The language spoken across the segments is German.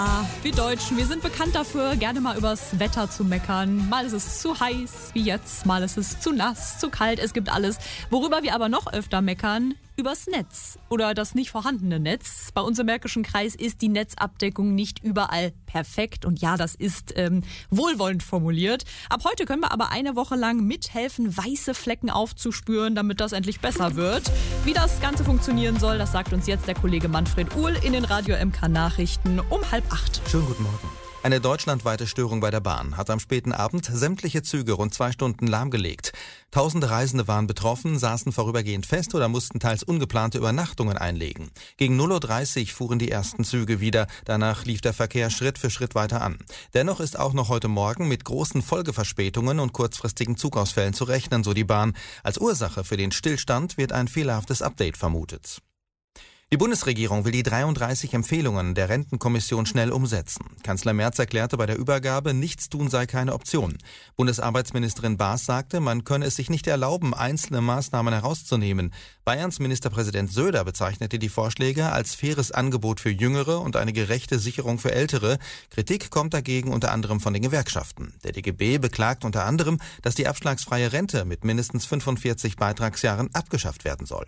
Wir Deutschen, wir sind bekannt dafür, gerne mal übers Wetter zu meckern. Mal ist es zu heiß, wie jetzt, mal ist es zu nass, zu kalt, es gibt alles. Worüber wir aber noch öfter meckern, übers Netz oder das nicht vorhandene Netz. Bei uns im Märkischen Kreis ist die Netzabdeckung nicht überall perfekt und ja, das ist wohlwollend formuliert. Ab heute können wir aber eine Woche lang mithelfen, weiße Flecken aufzuspüren, damit das endlich besser wird. Wie das Ganze funktionieren soll, das sagt uns jetzt der Kollege Manfred Uhl in den Radio MK Nachrichten um 7:30. Schönen guten Morgen. Eine deutschlandweite Störung bei der Bahn hat am späten Abend sämtliche Züge rund 2 Stunden lahmgelegt. Tausende Reisende waren betroffen, saßen vorübergehend fest oder mussten teils ungeplante Übernachtungen einlegen. Gegen 0:30 Uhr fuhren die ersten Züge wieder. Danach lief der Verkehr Schritt für Schritt weiter an. Dennoch ist auch noch heute Morgen mit großen Folgeverspätungen und kurzfristigen Zugausfällen zu rechnen, so die Bahn. Als Ursache für den Stillstand wird ein fehlerhaftes Update vermutet. Die Bundesregierung will die 33 Empfehlungen der Rentenkommission schnell umsetzen. Kanzler Merz erklärte bei der Übergabe, nichts tun sei keine Option. Bundesarbeitsministerin Baas sagte, man könne es sich nicht erlauben, einzelne Maßnahmen herauszunehmen. Bayerns Ministerpräsident Söder bezeichnete die Vorschläge als faires Angebot für Jüngere und eine gerechte Sicherung für Ältere. Kritik kommt dagegen unter anderem von den Gewerkschaften. Der DGB beklagt unter anderem, dass die abschlagsfreie Rente mit mindestens 45 Beitragsjahren abgeschafft werden soll.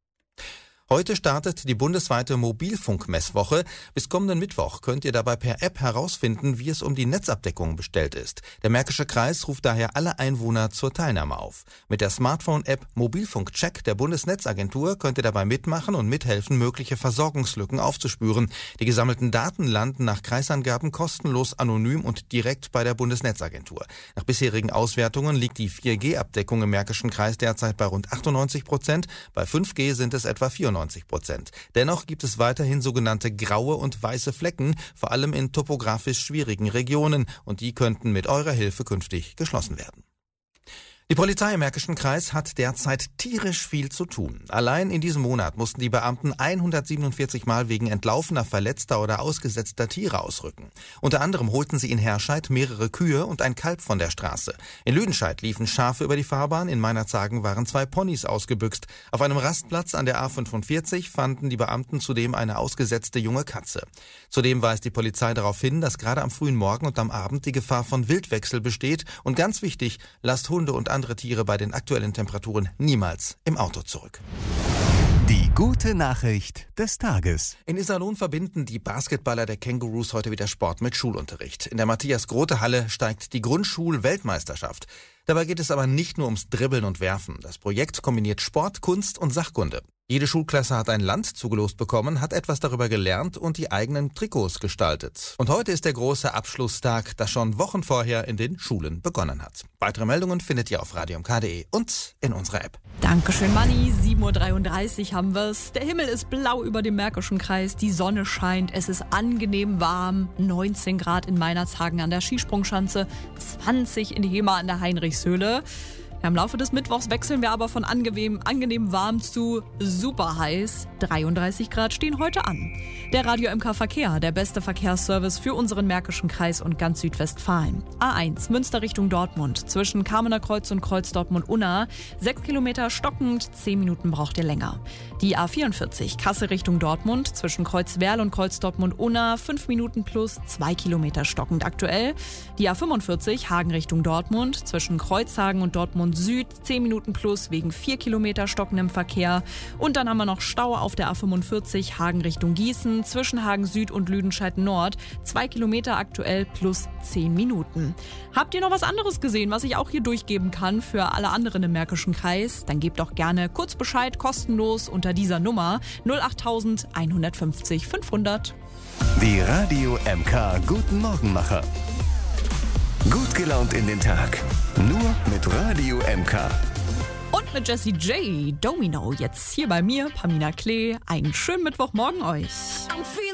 Heute startet die bundesweite Mobilfunkmesswoche. Bis kommenden Mittwoch könnt ihr dabei per App herausfinden, wie es um die Netzabdeckung bestellt ist. Der Märkische Kreis ruft daher alle Einwohner zur Teilnahme auf. Mit der Smartphone-App Mobilfunkcheck der Bundesnetzagentur könnt ihr dabei mitmachen und mithelfen, mögliche Versorgungslücken aufzuspüren. Die gesammelten Daten landen nach Kreisangaben kostenlos, anonym und direkt bei der Bundesnetzagentur. Nach bisherigen Auswertungen liegt die 4G-Abdeckung im Märkischen Kreis derzeit bei rund 98%. Bei 5G sind es etwa 94%. Dennoch gibt es weiterhin sogenannte graue und weiße Flecken, vor allem in topografisch schwierigen Regionen, und die könnten mit eurer Hilfe künftig geschlossen werden. Die Polizei im Märkischen Kreis hat derzeit tierisch viel zu tun. Allein in diesem Monat mussten die Beamten 147 Mal wegen entlaufener, verletzter oder ausgesetzter Tiere ausrücken. Unter anderem holten sie in Herscheid mehrere Kühe und ein Kalb von der Straße. In Lüdenscheid liefen Schafe über die Fahrbahn, in Meinerzhagen waren 2 Ponys ausgebüxt. Auf einem Rastplatz an der A45 fanden die Beamten zudem eine ausgesetzte junge Katze. Zudem weist die Polizei darauf hin, dass gerade am frühen Morgen und am Abend die Gefahr von Wildwechsel besteht. Und ganz wichtig, lasst Hunde und andere Tiere bei den aktuellen Temperaturen niemals im Auto zurück. Die gute Nachricht des Tages. In Iserlohn verbinden die Basketballer der Kangaroos heute wieder Sport mit Schulunterricht. In der Matthias-Grote-Halle steigt die Grundschul-Weltmeisterschaft. Dabei geht es aber nicht nur ums Dribbeln und Werfen. Das Projekt kombiniert Sport, Kunst und Sachkunde. Jede Schulklasse hat ein Land zugelost bekommen, hat etwas darüber gelernt und die eigenen Trikots gestaltet. Und heute ist der große Abschlusstag, das schon Wochen vorher in den Schulen begonnen hat. Weitere Meldungen findet ihr auf radiomk.de und in unserer App. Dankeschön, Manni. 7:33 Uhr haben wir's. Der Himmel ist blau über dem Märkischen Kreis, die Sonne scheint, es ist angenehm warm, 19 Grad in Meinerzhagen an der Skisprungschanze, 20 in Hema an der Heinrichshöhle. Ja, im Laufe des Mittwochs wechseln wir aber von angenehm warm zu super heiß. 33 Grad stehen heute an. Der Radio MK Verkehr, der beste Verkehrsservice für unseren Märkischen Kreis und ganz Südwestfalen. A1 Münster Richtung Dortmund, zwischen Kamener Kreuz und Kreuz Dortmund-Unna. 6 Kilometer stockend, 10 Minuten braucht ihr länger. Die A44 Kassel Richtung Dortmund, zwischen Kreuzwerl und Kreuz Dortmund-Unna. 5 Minuten plus 2 Kilometer stockend aktuell. Die A45 Hagen Richtung Dortmund, zwischen Kreuzhagen und Dortmund Süd, 10 Minuten plus wegen 4 Kilometer stockendem Verkehr. Und dann haben wir noch Stau auf der A45 Hagen Richtung Gießen, zwischen Hagen Süd und Lüdenscheid Nord. 2 Kilometer aktuell plus 10 Minuten. Habt ihr noch was anderes gesehen, was ich auch hier durchgeben kann für alle anderen im Märkischen Kreis? Dann gebt doch gerne kurz Bescheid, kostenlos unter dieser Nummer 08000 150 500. Die Radio MK Guten Morgenmacher. Gut gelaunt in den Tag. Nur mit Radio MK. Und mit Jessie J. Domino jetzt hier bei mir, Pamina Klee. Einen schönen Mittwochmorgen euch.